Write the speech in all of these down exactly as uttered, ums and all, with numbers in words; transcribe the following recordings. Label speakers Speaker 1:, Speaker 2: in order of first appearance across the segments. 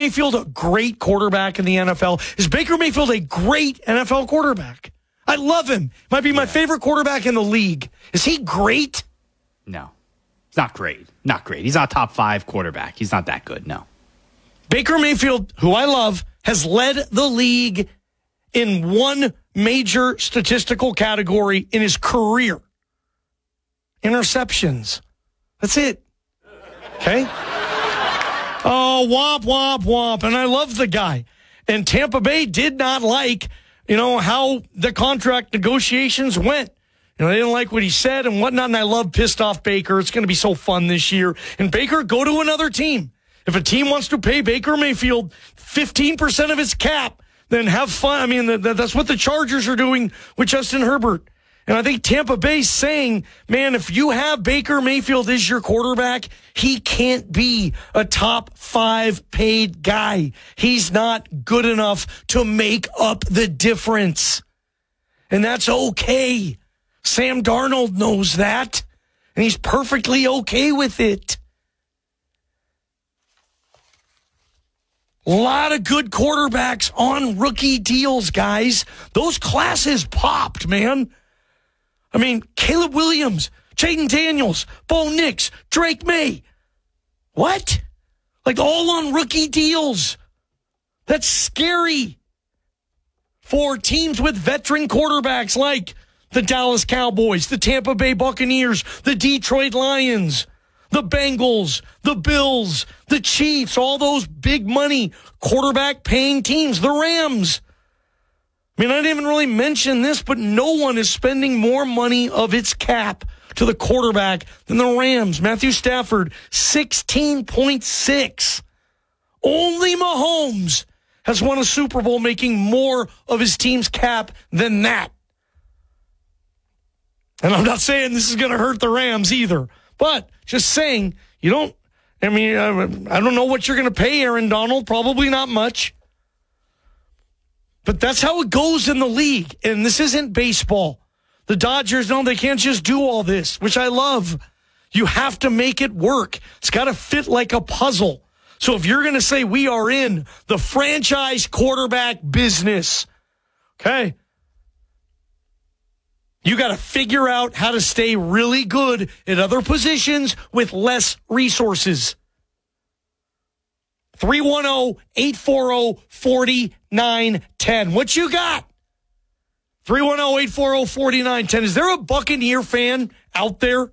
Speaker 1: Mayfield a great quarterback in the N F L? Is Baker Mayfield a great N F L quarterback? I love him. Might be my yeah. favorite quarterback in the league. Is he great?
Speaker 2: No. He's not great. Not great. He's not a top five quarterback. He's not that good, no.
Speaker 1: Baker Mayfield, who I love, has led the league in one major statistical category in his career. Interceptions. That's it. Okay? Oh, womp, womp, womp. And I love the guy. And Tampa Bay did not like, you know, how the contract negotiations went. You know, they didn't like what he said and whatnot, and I love pissed off Baker. It's going to be so fun this year. And Baker, go to another team. If a team wants to pay Baker Mayfield fifteen percent of his cap, then have fun. I mean, that's what the Chargers are doing with Justin Herbert. And I think Tampa Bay's saying, man, if you have Baker Mayfield as your quarterback, he can't be a top five paid guy. He's not good enough to make up the difference. And that's okay. Sam Darnold knows that, and he's perfectly okay with it. A lot of good quarterbacks on rookie deals, guys. Those classes popped, man. I mean, Caleb Williams, Jaden Daniels, Bo Nix, Drake May. What? Like all on rookie deals. That's scary for teams with veteran quarterbacks like the Dallas Cowboys, the Tampa Bay Buccaneers, the Detroit Lions, the Bengals, the Bills, the Chiefs, all those big money quarterback paying teams, the Rams. I mean, I didn't even really mention this, but no one is spending more money of its cap to the quarterback than the Rams. Matthew Stafford, sixteen point six. Only Mahomes has won a Super Bowl making more of his team's cap than that. And I'm not saying this is going to hurt the Rams either, but just saying, you don't, I mean, I don't know what you're going to pay Aaron Donald, probably not much. But that's how it goes in the league. And this isn't baseball. The Dodgers, no, they can't just do all this, which I love. You have to make it work. It's got to fit like a puzzle. So if you're going to say we are in the franchise quarterback business, okay, you got to figure out how to stay really good at other positions with less resources. three one zero, eight four zero, four nine one zero. What you got? three one zero, eight four zero, four nine one zero. Is there a Buccaneer fan out there?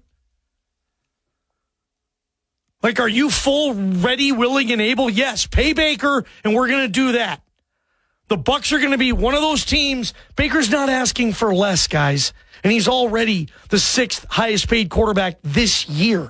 Speaker 1: Like, are you full, ready, willing, and able? Yes, pay Baker, and we're going to do that. The Bucs are going to be one of those teams. Baker's not asking for less, guys. And he's already the sixth highest paid quarterback this year.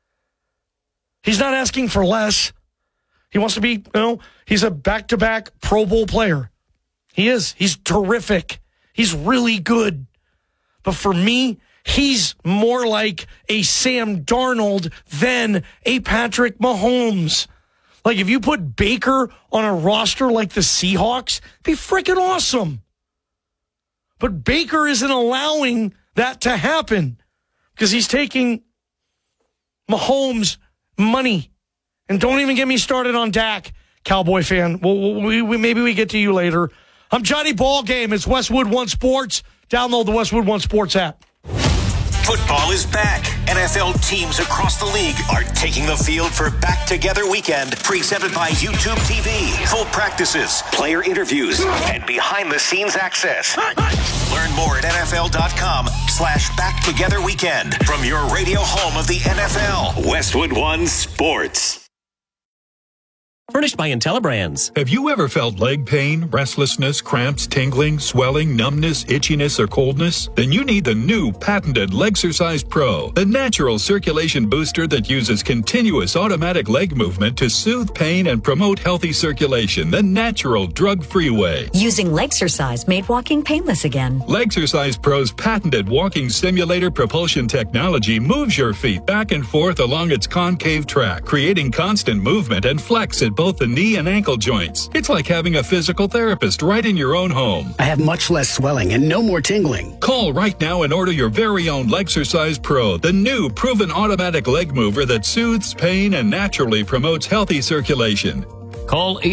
Speaker 1: He's not asking for less. He wants to be, you know, he's a back-to-back Pro Bowl player. He is. He's terrific. He's really good. But for me, he's more like a Sam Darnold than a Patrick Mahomes. Like, if you put Baker on a roster like the Seahawks, it'd be freaking awesome. But Baker isn't allowing that to happen because he's taking Mahomes' money. And don't even get me started on Dak, Cowboy fan. Well, we, we, maybe we get to you later. I'm Johnny Ballgame. It's Westwood One Sports. Download the Westwood One Sports app.
Speaker 3: Football is back. N F L teams across the league are taking the field for Back Together Weekend, presented by YouTube T V. Full practices, player interviews, and behind-the-scenes access. Learn more at N F L dot com slash Back Together Weekend from your radio home of the N F L. Westwood One Sports.
Speaker 4: Furnished by IntelliBrands.
Speaker 5: Have you ever felt leg pain, restlessness, cramps, tingling, swelling, numbness, itchiness, or coldness? Then you need the new patented Legsercise Pro, the natural circulation booster that uses continuous automatic leg movement to soothe pain and promote healthy circulation the natural, drug-free way.
Speaker 6: Using Legsercise made walking painless again.
Speaker 5: Legsercise Pro's patented walking simulator propulsion technology moves your feet back and forth along its concave track, creating constant movement and flex at both the knee and ankle joints. It's like having a physical therapist right in your own home.
Speaker 7: I have much less swelling and no more tingling.
Speaker 5: Call right now and order your very own Legsercise Pro, the new proven automatic leg mover that soothes pain and naturally promotes healthy circulation.
Speaker 4: Call